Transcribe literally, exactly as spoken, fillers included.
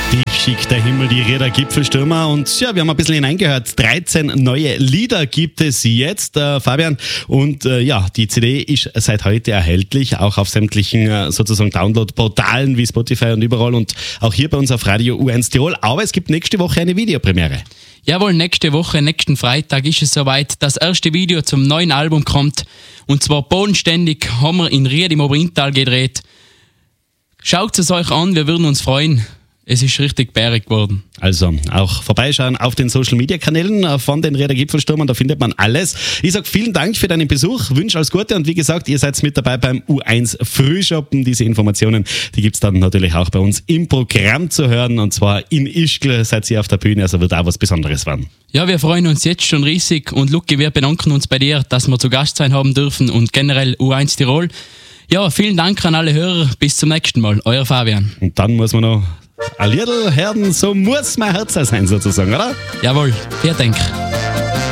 Richtig schick der Himmel, die Rieder Gipfelstürmer. Und ja, wir haben ein bisschen hineingehört. dreizehn neue Lieder gibt es jetzt, äh, Fabian. Und äh, ja, die C D ist seit heute erhältlich, auch auf sämtlichen äh, sozusagen Download-Portalen wie Spotify und überall. Und auch hier bei uns auf Radio U eins Tirol. Aber es gibt nächste Woche eine Videopremiere. Jawohl, nächste Woche, nächsten Freitag ist es soweit. Das erste Video zum neuen Album kommt. Und zwar bodenständig haben wir in Ried im Oberintal gedreht. Schaut es euch an, wir würden uns freuen. Es ist richtig bärig geworden. Also auch vorbeischauen auf den Social-Media-Kanälen von den Rieder Gipfelstürmern, da findet man alles. Ich sage vielen Dank für deinen Besuch, wünsche alles Gute und wie gesagt, ihr seid mit dabei beim U eins Frühschoppen. Diese Informationen, die gibt es dann natürlich auch bei uns im Programm zu hören und zwar in Ischgl seid ihr auf der Bühne, also wird auch was Besonderes werden. Ja, wir freuen uns jetzt schon riesig und Luki, wir bedanken uns bei dir, dass wir zu Gast sein haben dürfen und generell U eins Tirol. Ja, vielen Dank an alle Hörer, bis zum nächsten Mal, euer Fabian. Und dann muss man noch ein Liedl hören, so muss mein Herz sein sozusagen, oder? Jawohl, vielen Dank.